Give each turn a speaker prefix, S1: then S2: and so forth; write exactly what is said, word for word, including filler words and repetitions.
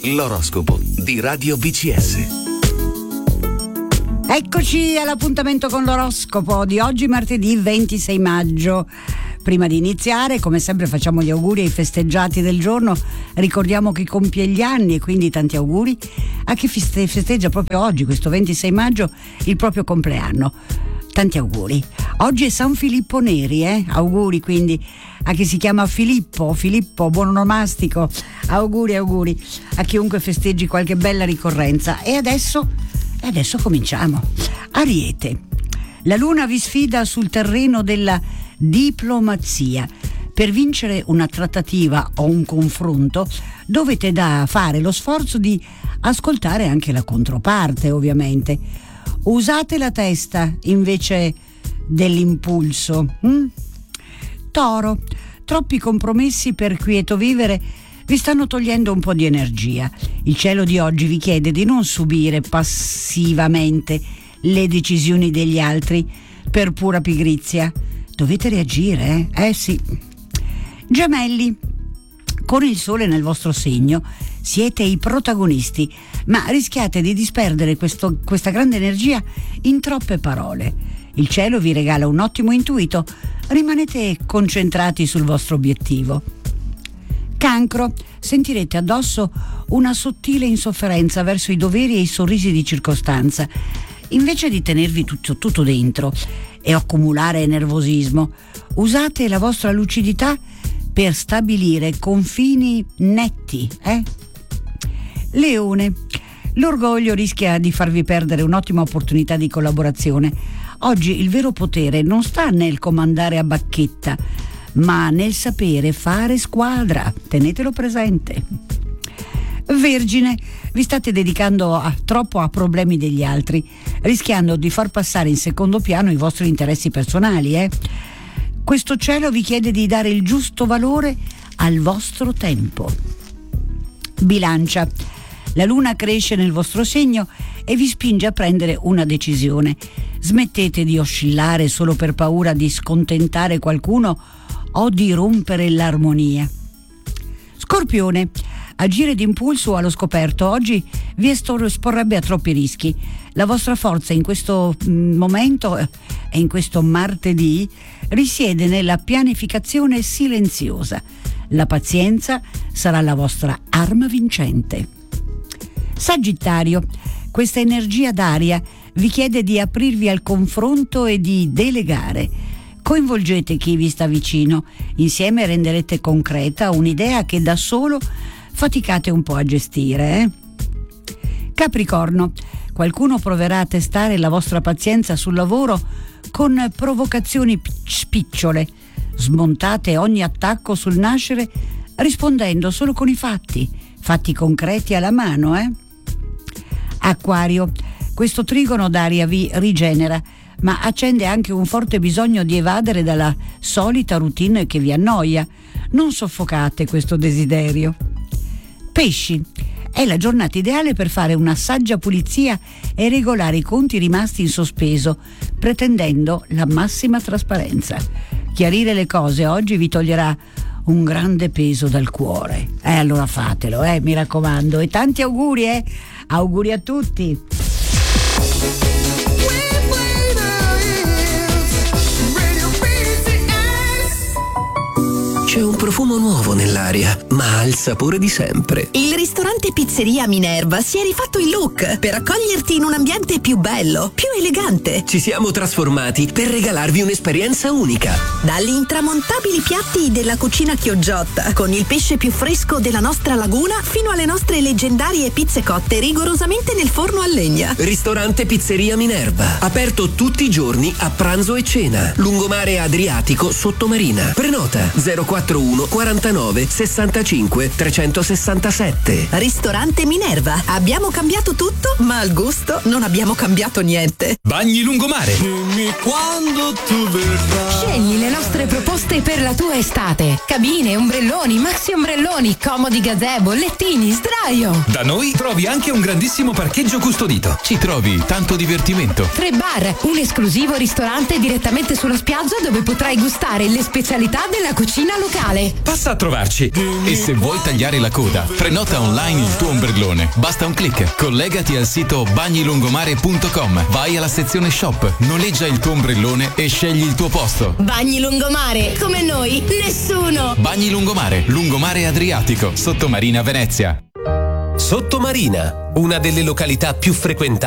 S1: L'oroscopo di Radio B C S.
S2: Eccoci all'appuntamento con l'oroscopo di oggi, martedì ventisei maggio. Prima di iniziare, come sempre, facciamo gli auguri ai festeggiati del giorno. Ricordiamo chi compie gli anni e quindi tanti auguri a chi feste- festeggia proprio oggi, questo ventisei maggio, il proprio compleanno. Tanti auguri. Oggi è San Filippo Neri, eh? Auguri quindi a chi si chiama Filippo, Filippo, buon onomastico. Auguri, auguri a chiunque festeggi qualche bella ricorrenza. E adesso, e adesso cominciamo. Ariete. La luna vi sfida sul terreno della diplomazia. Per vincere una trattativa o un confronto dovete da fare lo sforzo di ascoltare anche la controparte, ovviamente. Usate la testa invece dell'impulso. Mm? Toro, troppi compromessi per quieto vivere vi stanno togliendo un po' di energia. Il cielo di oggi vi chiede di non subire passivamente le decisioni degli altri per pura pigrizia. Dovete reagire, eh? Eh sì. Gemelli, con il sole nel vostro segno siete i protagonisti, ma rischiate di disperdere questo, questa grande energia in troppe parole. Il cielo vi regala un ottimo intuito, rimanete concentrati sul vostro obiettivo. Cancro, sentirete addosso una sottile insofferenza verso i doveri e i sorrisi di circostanza, invece di tenervi tutto, tutto dentro e accumulare nervosismo. Usate la vostra lucidità per stabilire confini netti, eh? Leone, l'orgoglio rischia di farvi perdere un'ottima opportunità di collaborazione. Oggi il vero potere non sta nel comandare a bacchetta, ma nel sapere fare squadra. Tenetelo presente. Vergine, vi state dedicando a, troppo a problemi degli altri, rischiando di far passare in secondo piano i vostri interessi personali, eh? Questo cielo vi chiede di dare il giusto valore al vostro tempo. Bilancia, la luna cresce nel vostro segno e vi spinge a prendere una decisione. Smettete di oscillare solo per paura di scontentare qualcuno o di rompere l'armonia. Scorpione, agire d'impulso o allo scoperto oggi vi esporrebbe a troppi rischi. La vostra forza in questo momento e in questo martedì risiede nella pianificazione silenziosa. La pazienza sarà la vostra arma vincente. Sagittario, questa energia d'aria vi chiede di aprirvi al confronto e di delegare. Coinvolgete chi vi sta vicino, insieme renderete concreta un'idea che da solo faticate un po' a gestire, eh? Capricorno, qualcuno proverà a testare la vostra pazienza sul lavoro con provocazioni spicciole. Smontate ogni attacco sul nascere rispondendo solo con i fatti, fatti concreti alla mano, eh? Acquario, questo trigono d'aria vi rigenera, ma accende anche un forte bisogno di evadere dalla solita routine che vi annoia. Non soffocate questo desiderio. Pesci, è la giornata ideale per fare una saggia pulizia e regolare i conti rimasti in sospeso, pretendendo la massima trasparenza. Chiarire le cose oggi vi toglierà un grande peso dal cuore. Eh, allora fatelo, eh, mi raccomando. E tanti auguri, eh. Auguri a tutti.
S3: C'è un profumo nuovo nell'aria, ma ha il sapore di sempre.
S4: Il ristorante Pizzeria Minerva si è rifatto il look per accoglierti in un ambiente più bello, più elegante.
S3: Ci siamo trasformati per regalarvi un'esperienza unica.
S4: Dagli intramontabili piatti della cucina Chiogiotta, con il pesce più fresco della nostra laguna, fino alle nostre leggendarie pizze cotte rigorosamente nel forno a legna.
S3: Ristorante Pizzeria Minerva, aperto tutti i giorni a pranzo e cena. Lungomare Adriatico, Sottomarina. Prenota zero quattro uno quarantanove sessantacinque trecentosessantasette.
S4: Ristorante Minerva. Abbiamo cambiato tutto, ma al gusto non abbiamo cambiato niente.
S5: Bagni Lungomare.
S6: Dimmi quando tu verrai.
S7: Scegli le nostre proposte per la tua estate. Cabine, ombrelloni, maxi ombrelloni, comodi gazebo, lettini, sdraio.
S5: Da noi trovi anche un grandissimo parcheggio custodito. Ci trovi tanto divertimento.
S7: Tre bar, un esclusivo ristorante direttamente sulla spiaggia dove potrai gustare le specialità della cucina locale. locale.
S5: Passa a trovarci. E se vuoi tagliare la coda, prenota online il tuo ombrellone. Basta un click. Collegati al sito bagnilungomare punto com. Vai alla sezione shop, noleggia il tuo ombrellone e scegli il tuo posto.
S8: Bagni Lungomare, come noi, nessuno.
S5: Bagni Lungomare, lungomare Adriatico, Sottomarina Venezia.
S3: Sottomarina, una delle località più frequentate